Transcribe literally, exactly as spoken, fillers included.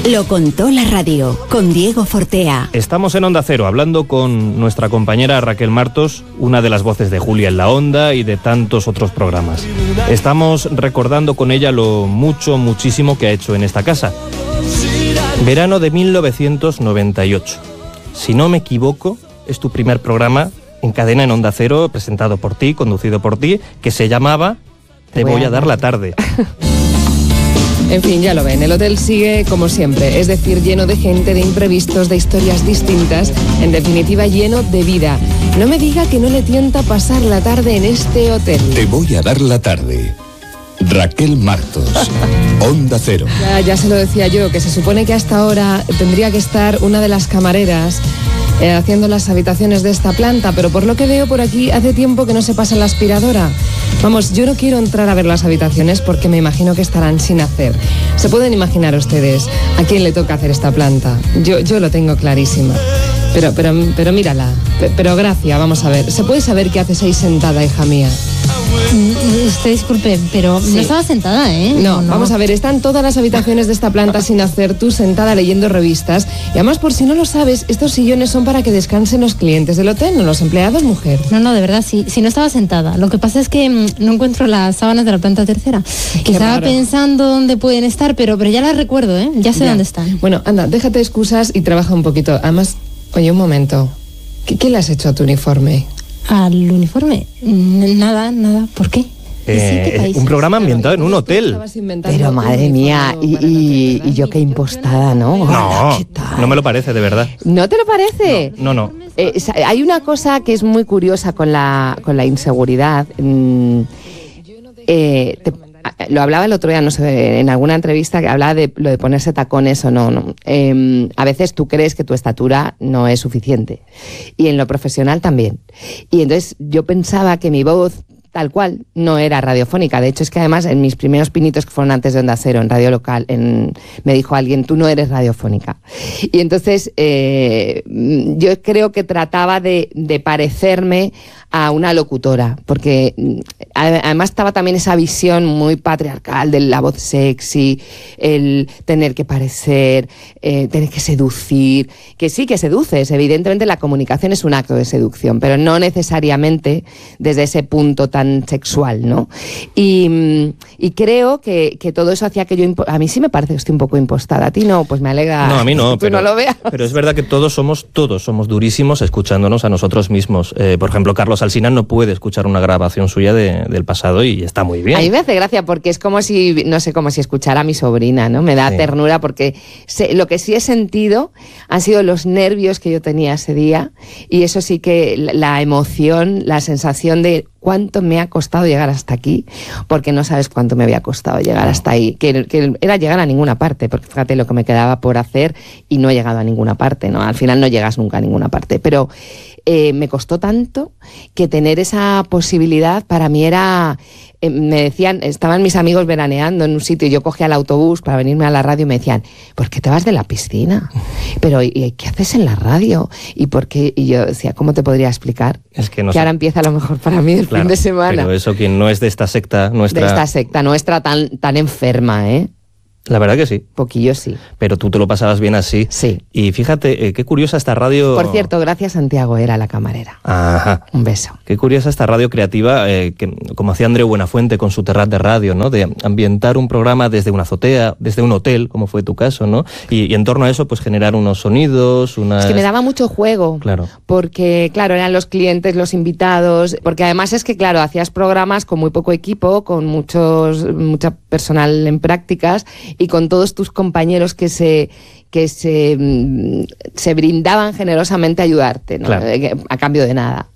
Lo contó la radio, con Diego Fortea. Estamos en Onda Cero, hablando con nuestra compañera Raquel Martos, una de las voces de Julia en la Onda y de tantos otros programas. Estamos recordando con ella lo mucho, muchísimo que ha hecho en esta casa. Verano de mil novecientos noventa y ocho. Si no me equivoco, es tu primer programa en cadena en Onda Cero, presentado por ti, conducido por ti, que se llamaba Te voy a dar la tarde. En fin, ya lo ven, el hotel sigue como siempre, es decir, lleno de gente, de imprevistos, de historias distintas, en definitiva lleno de vida. No me diga que no le tienta pasar la tarde en este hotel. Te voy a dar la tarde. Raquel Martos, Onda Cero. Ya, ya se lo decía yo, que se supone que hasta ahora tendría que estar una de las camareras eh, haciendo las habitaciones de esta planta, pero por lo que veo por aquí hace tiempo que no se pasa la aspiradora. Vamos, yo no quiero entrar a ver las habitaciones porque me imagino que estarán sin hacer. ¿Se pueden imaginar ustedes a quién le toca hacer esta planta? Yo, yo lo tengo clarísima. Pero, pero, pero mírala. Pero Gracia, vamos a ver. ¿Se puede saber qué haces ahí sentada, hija mía? Usted disculpe, pero sí. No estaba sentada, ¿eh? No, no, vamos a ver, están todas las habitaciones de esta planta sin hacer, tú sentada leyendo revistas. Y además, por si no lo sabes, estos sillones son para que descansen los clientes del hotel, no los empleados, mujer. No, no, de verdad, sí, sí no estaba sentada. Lo que pasa es que mmm, no encuentro las sábanas de la planta tercera. Que estaba raro. Pensando dónde pueden estar, pero, pero ya las recuerdo, ¿eh? Ya sé ya. dónde están. Bueno, anda, déjate excusas y trabaja un poquito. Además, oye, un momento. ¿Qué, qué le has hecho a tu uniforme? ¿Al uniforme? Nada, nada. ¿Por qué? Eh, un programa ambientado en un hotel. Pero madre mía, y, y, y yo qué impostada, ¿no? No, no me lo parece, de verdad. ¿No te lo parece? No, no. no. Eh, hay una cosa que es muy curiosa con la, con la inseguridad. Mm, eh, te, lo hablaba el otro día, no sé, en alguna entrevista que hablaba de lo de ponerse tacones o no. no. Eh, a veces tú crees que tu estatura no es suficiente. Y en lo profesional también. Y entonces yo pensaba que mi voz, tal cual, no era radiofónica. De hecho, es que además en mis primeros pinitos que fueron antes de Onda Cero, en radio local, en, me dijo alguien, tú no eres radiofónica. Y entonces eh, yo creo que trataba de, de parecerme a una locutora, porque además estaba también esa visión muy patriarcal de la voz sexy, el tener que parecer, eh, tener que seducir, que sí que seduces, evidentemente la comunicación es un acto de seducción, pero no necesariamente desde ese punto tan sexual, ¿no? Y, y creo que, que todo eso hacía que yo, a mí sí me parece que estoy un poco impostada, a ti no, pues me alegra. No, a mí no, que tú pero, no lo veas. Pero es verdad que todos somos, todos somos durísimos escuchándonos a nosotros mismos. Eh, por ejemplo, Carlos Alsina no puede escuchar una grabación suya de, del pasado y está muy bien. A mí me hace gracia porque es como si, no sé, como si escuchara a mi sobrina, ¿no? Me da sí. ternura porque sé, lo que sí he sentido han sido los nervios que yo tenía ese día y eso sí que la, la emoción, la sensación de cuánto me ha costado llegar hasta aquí, porque no sabes cuánto me había costado llegar hasta ahí, que, que era llegar a ninguna parte, porque fíjate lo que me quedaba por hacer y no he llegado a ninguna parte, ¿no? Al final no llegas nunca a ninguna parte, pero eh, me costó tanto que tener esa posibilidad para mí era... Eh, me decían, estaban mis amigos veraneando en un sitio y yo cogía el autobús para venirme a la radio y me decían, ¿por qué te vas de la piscina? Pero, ¿y qué haces en la radio? ¿Y por qué? Y yo decía, ¿cómo te podría explicar? Es que no que sé. ahora empieza a lo mejor para mí el Claro, fin de semana. Pero eso, quien no es de esta secta nuestra... De esta secta nuestra tan, tan enferma, ¿eh? La verdad que sí. Poquillo sí. Pero tú te lo pasabas bien así. Sí. Y fíjate, eh, qué curiosa esta radio... Por cierto, gracias Santiago, era la camarera. Ajá. Un beso. Qué curiosa esta radio creativa, eh, que, como hacía Andreu Buenafuente con su Terrat de Radio, ¿no? De ambientar un programa desde una azotea, desde un hotel, como fue tu caso, ¿no? Y, y en torno a eso, pues generar unos sonidos, unas... Es que me daba mucho juego. Claro. Porque, claro, eran los clientes, los invitados, porque además es que, claro, hacías programas con muy poco equipo, con muchos, mucha personal en prácticas y con todos tus compañeros que se que se, se brindaban generosamente a ayudarte, ¿no? Claro. A cambio de nada.